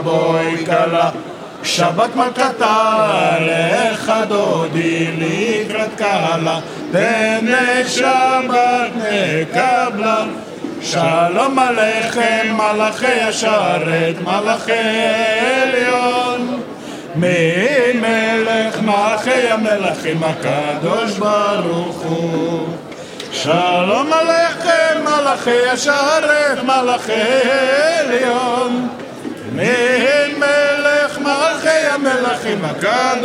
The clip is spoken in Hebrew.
בואי כלה, שבת מלכתה, לך דודי לקראת קהלה, תנה שבת נקבלה. שלום עליכם מלאכי השרת, מלאכי עליון, ממלך מלאכי המלכים הקדוש ברוך הוא. שלום עליכם מלאכי השרת, מלאכי עליון, ממלך מלאכי המלכים הקדוש